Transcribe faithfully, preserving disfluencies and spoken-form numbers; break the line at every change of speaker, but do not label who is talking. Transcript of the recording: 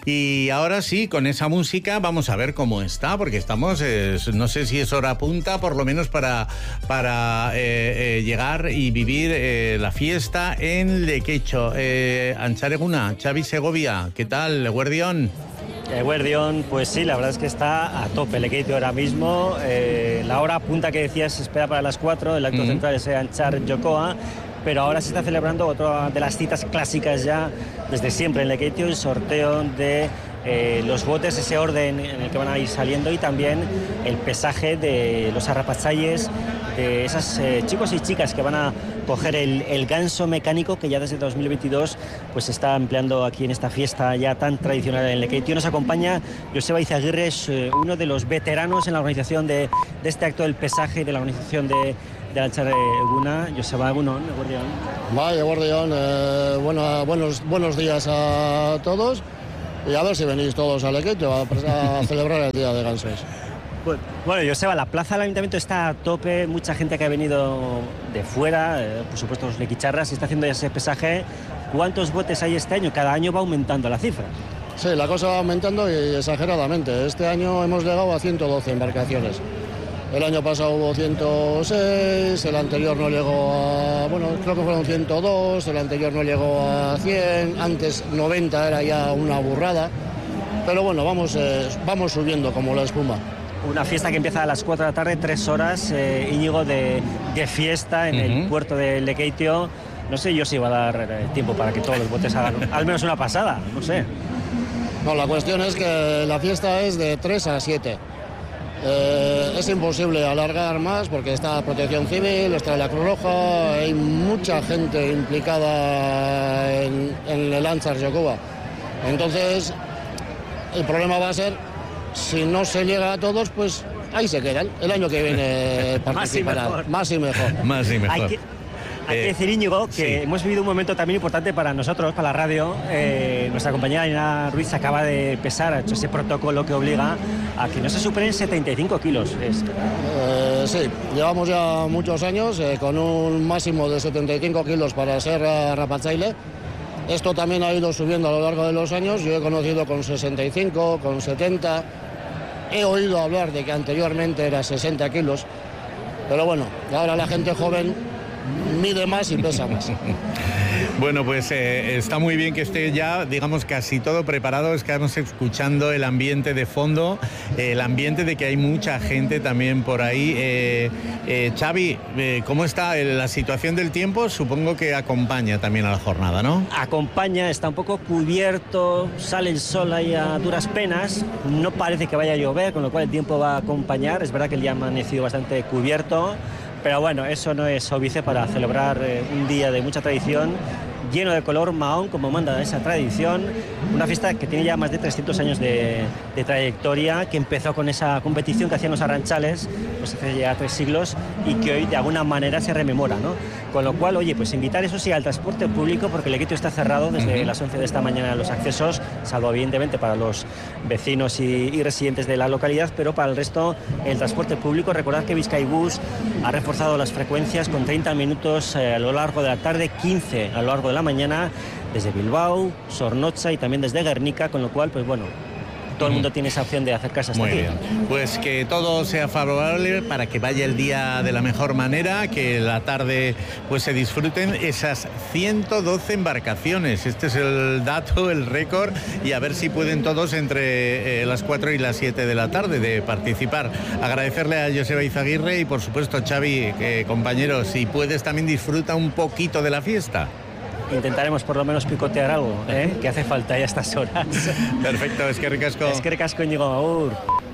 Y ahora sí, con esa música vamos a ver cómo está, porque estamos, eh, no sé si es hora punta, por lo menos para, para eh, eh, llegar y vivir eh, la fiesta en Lekeitio. Eh, Antxareguna, Xavi Segovia, ¿qué tal, Eguerdión?
Eguerdión, pues sí, la verdad es que está a tope Lekeitio ahora mismo. Eh, la hora punta que decías se espera para las cuatro, el acto mm. central es Antxar Jokoa, pero ahora se está celebrando otra de las citas clásicas ya desde siempre en Lekeitio, el sorteo de eh, los botes, ese orden en el que van a ir saliendo, y también el pesaje de los arrapatzailes, de esos eh, chicos y chicas que van a coger el, el ganso mecánico que ya desde dos mil veintidós pues se está empleando aquí en esta fiesta ya tan tradicional en Lekeitio. Nos acompaña Joseba Izaguirre, es eh, uno de los veteranos en la organización de, de este acto del pesaje y de la organización de de Antxar Eguna. Joseba, egunon, eguerdión.
Vaya, eguerdión, eh, bueno, buenos, buenos días a todos, y a ver si venís todos a Lekeitio a, a celebrar el Día de Gansos.
Bueno, Joseba, la plaza del Ayuntamiento está a tope, mucha gente que ha venido de fuera, eh, por supuesto los lequicharras, y está haciendo ese pesaje. ¿Cuántos botes hay este año? Cada año va aumentando la cifra.
Sí, la cosa va aumentando y exageradamente. Este año hemos llegado a ciento doce embarcaciones. El año pasado hubo ciento seis, el anterior no llegó a... Bueno, creo que fueron ciento dos, el anterior no llegó a cien, antes noventa era ya una burrada. Pero bueno, vamos, eh, vamos subiendo como la espuma.
Una fiesta que empieza a las cuatro de la tarde, tres horas, eh, Íñigo, de, de fiesta en uh-huh. el puerto de Lekeitio. No sé yo si va a dar eh, tiempo para que todos los botes hagan al menos una pasada, no sé.
No, la cuestión es que la fiesta es de tres a siete. Eh, es imposible alargar más porque está Protección Civil, está la Cruz Roja, hay mucha gente implicada en, en el Antxar Jokoa. Entonces, el problema va a ser, si no se llega a todos, pues ahí se quedan. El año que viene participarán. Más y mejor.
Más y mejor.
Hay que, hay que decir, Íñigo, que sí. hemos vivido un momento también importante para nosotros, para la radio. Eh, nuestra compañera Ana Ruiz acaba de pesar, ha hecho ese protocolo que obliga a que no se superen setenta y cinco kilos. Es...
Eh, sí, llevamos ya muchos años eh, con un máximo de setenta y cinco kilos para ser arrapatzaile. Esto también ha ido subiendo a lo largo de los años. Yo he conocido con sesenta y cinco, con setenta. He oído hablar de que anteriormente era sesenta kilos. Pero bueno, ahora la gente joven mide más y pesa más.
Bueno, pues eh, está muy bien que esté ya, digamos, casi todo preparado. Estamos escuchando el ambiente de fondo, eh, el ambiente de que hay mucha gente también por ahí. Eh, eh, Xavi, eh, ¿cómo está la situación del tiempo? Supongo que acompaña también a la jornada, ¿no?
Acompaña, está un poco cubierto, sale el sol ahí a duras penas, no parece que vaya a llover, con lo cual el tiempo va a acompañar. Es verdad que el día ha amanecido bastante cubierto, pero bueno, eso no es óbice para celebrar eh, un día de mucha tradición, lleno de color mahón, como manda esa tradición. Una fiesta que tiene ya más de trescientos años de, de trayectoria, que empezó con esa competición que hacían los arranchales, pues hace ya tres siglos, y que hoy de alguna manera se rememora, ¿no? Con lo cual, oye, pues invitar eso sí al transporte público, porque Lekeitio está cerrado desde uh-huh. las once de esta mañana los accesos, salvo evidentemente para los vecinos y, y residentes de la localidad, pero para el resto el transporte público. Recordad que Bizkaibus ha reforzado las frecuencias con treinta minutos eh, a lo largo de la tarde, quince a lo largo de la mañana, desde Bilbao, Zornotza y también desde Guernica, con lo cual, pues bueno, todo el mundo tiene esa opción de acercarse hasta
Muy
aquí.
bien. Pues que todo sea favorable para que vaya el día de la mejor manera, que la tarde pues se disfruten esas ciento doce embarcaciones. Este es el dato, el récord, y a ver si pueden todos entre eh, las cuatro y las siete de la tarde de participar. Agradecerle a Joseba Izaguirre y por supuesto Xavi, que, compañero, si puedes también disfruta un poquito de la fiesta.
Intentaremos por lo menos picotear algo, ¿eh? Que hace falta ya a estas horas.
Perfecto, eskerrik asko.
Eskerrik asko, Íñigo, agur.